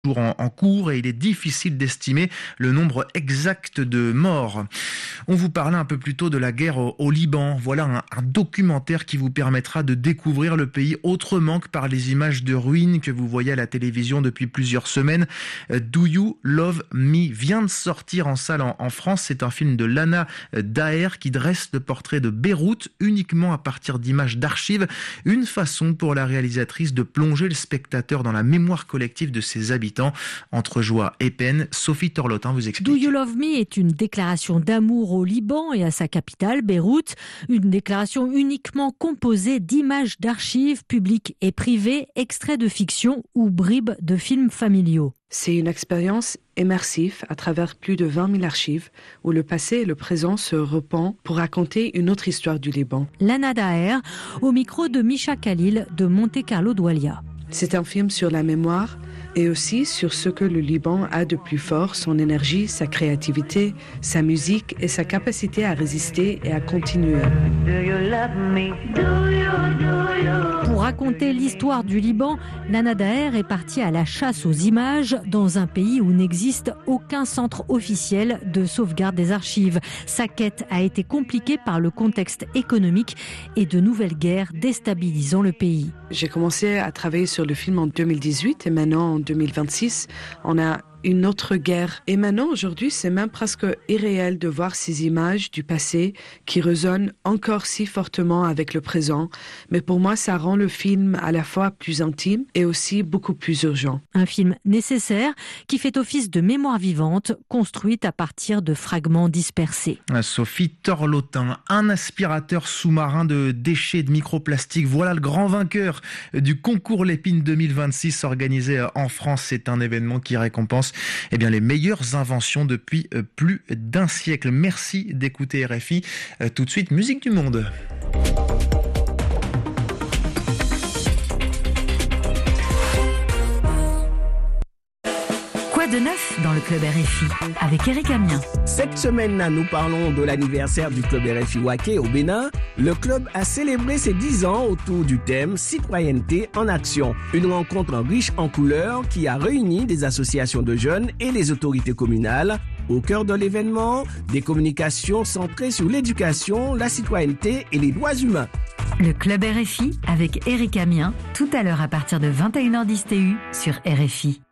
En cours et il est difficile d'estimer le nombre exact de morts. On vous parlait un peu plus tôt de la guerre au Liban. Voilà un documentaire qui vous permettra de découvrir le pays autrement que par les images de ruines que vous voyez à la télévision depuis plusieurs semaines. Do You Love Me vient de sortir en salle en France. C'est un film de Lana Daher qui dresse le portrait de Beyrouth uniquement à partir d'images d'archives. Une façon pour la réalisatrice de plonger le spectateur dans la mémoire collective de ses habitants. Entre joie et peine, Sophie Torlotin vous explique. Do You Love Me est une déclaration d'amour au Liban et à sa capitale, Beyrouth. Une déclaration uniquement composée d'images d'archives publiques et privées, extraits de fiction ou bribes de films familiaux. C'est une expérience immersive à travers plus de 20 000 archives où le passé et le présent se repensent pour raconter une autre histoire du Liban. Lana Daher, au micro de Misha Khalil de Monte Carlo Doualia. C'est un film sur la mémoire et aussi sur ce que le Liban a de plus fort, son énergie, sa créativité, sa musique et sa capacité à résister et à continuer. Pour raconter l'histoire du Liban, Lana Daher est partie à la chasse aux images dans un pays où n'existe aucun centre officiel de sauvegarde des archives. Sa quête a été compliquée par le contexte économique et de nouvelles guerres déstabilisant le pays. J'ai commencé à travailler sur le film en 2018 et maintenant en 2026, on a une autre guerre. Et maintenant, aujourd'hui, c'est même presque irréel de voir ces images du passé qui résonnent encore si fortement avec le présent. Mais pour moi, ça rend le film à la fois plus intime et aussi beaucoup plus urgent. Un film nécessaire qui fait office de mémoire vivante, construite à partir de fragments dispersés. Sophie Torlotin, un aspirateur sous-marin de déchets de microplastiques. Voilà le grand vainqueur du concours Lépine 2026 organisé en France. C'est un événement qui récompense les meilleures inventions depuis plus d'un siècle. Merci d'écouter RFI. Tout de suite, musique du monde. Quoi de neuf dans le Club RFI avec Eric Amien. Cette semaine, nous parlons de l'anniversaire du Club RFI Waké au Bénin. Le club a célébré ses 10 ans autour du thème Citoyenneté en action. Une rencontre riche en couleurs qui a réuni des associations de jeunes et les autorités communales. Au cœur de l'événement, des communications centrées sur l'éducation, la citoyenneté et les droits humains. Le Club RFI avec Eric Amien, tout à l'heure à partir de 21h10 TU sur RFI.